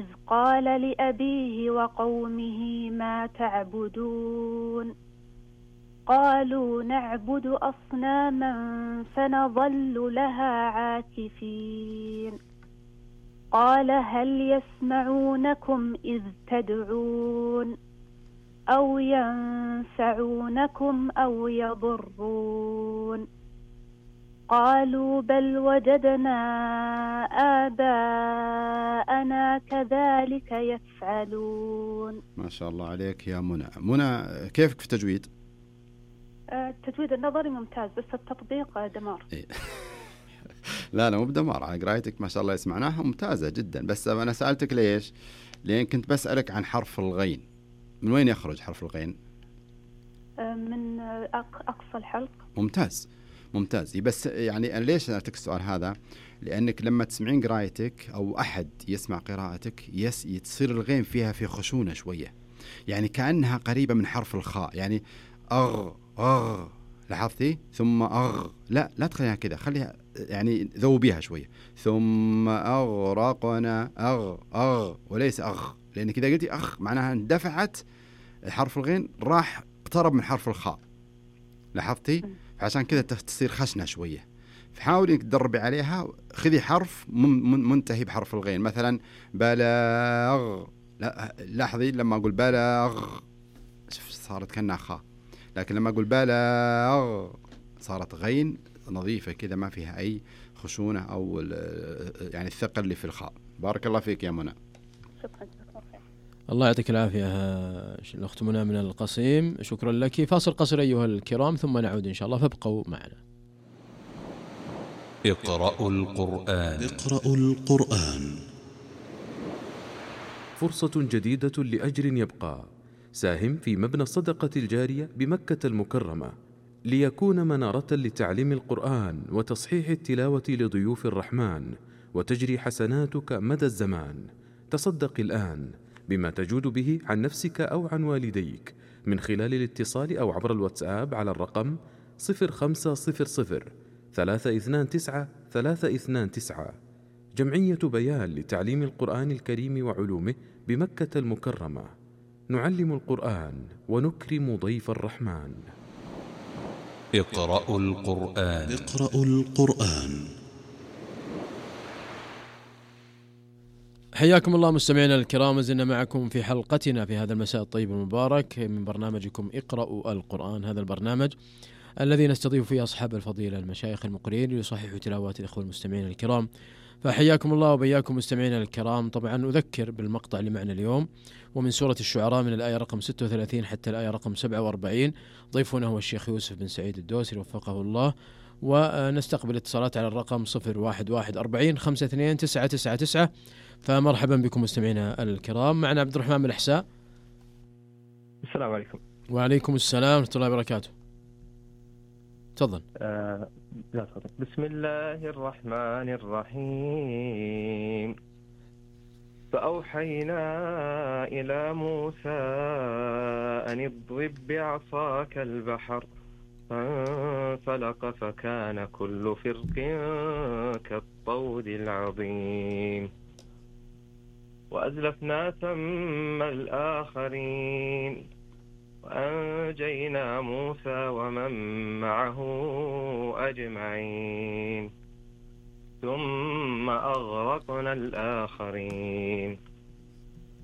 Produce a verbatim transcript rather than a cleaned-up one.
قال لأبيه وقومه ما تعبدون قالوا نعبد أصناما فنظل لها عاكفين قال هل يسمعونكم إذ تدعون أو ينفعونكم أو يضرون قالوا بل وجدنا آباءنا كذلك يفعلون. ما شاء الله عليك يا منى. منى كيفك في التجويد؟ التجويد النظري ممتاز بس التطبيق دمار. لا لا مو بدمار، على قرايتك ما شاء الله يسمعناها ممتازة جدا، بس أنا سألتك ليش؟ لأن كنت بسألك عن حرف الغين، من وين يخرج حرف الغين؟ من أقصى الحلق. ممتاز ممتاز. بس يعني أنا ليش سألتك السؤال هذا؟ لأنك لما تسمعين قرايتك أو أحد يسمع قراءتك يس تصير الغين فيها في خشونة شوية، يعني كأنها قريبة من حرف الخاء، يعني أغ أغ، لاحظتي؟ ثم أغ، لا لا تخليها كذا، خليها يعني ذوبيها شوية، ثم أغرقنا أغ أغ وليس أغ، لأنك إذا قلتي أغ معناها اندفعت حرف الغين راح اقترب من حرف الخاء، لاحظتي؟ فعشان كذا تصير خشنة شوية، فحاولي انك تدربي عليها. خذي حرف منتهي بحرف الغين، مثلا بلاغ، لا لاحظي لما أقول بلاغ صارت كأنها خاء، لكن لما أقول بلاغ صارت غين نظيفة كذا ما فيها أي خشونة أو يعني الثقل اللي في الخاء. بارك الله فيك يا منى. شكرا. الله يعطيك العافية الأخت منى من القصيم، شكرا لك. فاصل قصير أيها الكرام ثم نعود إن شاء الله، فابقوا معنا. اقرأوا القرآن. اقرأوا القرآن. فرصة جديدة لأجر يبقى. ساهم في مبنى الصدقة الجارية بمكة المكرمة ليكون منارة لتعليم القرآن وتصحيح التلاوة لضيوف الرحمن، وتجري حسناتك مدى الزمان. تصدق الآن بما تجود به عن نفسك أو عن والديك من خلال الاتصال أو عبر الواتساب على الرقم صفر خمسة صفر صفر ثلاثة اثنان تسعة ثلاثة اثنان تسعة. جمعية بيان لتعليم القرآن الكريم وعلومه بمكة المكرمة. نعلم القرآن ونكرم ضيف الرحمن. اقرأوا القرآن. اقرأوا القرآن. حياكم الله مستمعينا الكرام، زلنا معكم في حلقتنا في هذا المساء الطيب المبارك من برنامجكم اقرأوا القرآن، هذا البرنامج الذي نستضيف فيه أصحاب الفضيلة المشايخ المقرئين ليصححوا تلاوات الإخوة المستمعين الكرام. فحياكم الله وبياكم مستمعينا الكرام. طبعا أذكر بالمقطع اللي معنا اليوم ومن سورة الشعراء من الآية رقم ستة وثلاثين حتى الآية رقم سبعة وأربعين. ضيفنا هو الشيخ يوسف بن سعيد الدوسري وفقه الله، ونستقبل اتصالات على الرقم صفر واحد واحد أربعين خمسة اثنين تسعة تسعة تسعة. فمرحبا بكم مستمعينا الكرام. معنا عبد الرحمن بن الحساء. السلام عليكم. وعليكم السلام ورحمة الله وبركاته. تفضل. آه بسم الله الرحمن الرحيم. فأوحينا إلى موسى أن اضرب بعصاك البحر فانفلق فكان كل فرق كالطود العظيم. وأزلفنا ثم الآخرين وأنجينا موسى ومن معه أجمعين ثم أغرقنا الآخرين.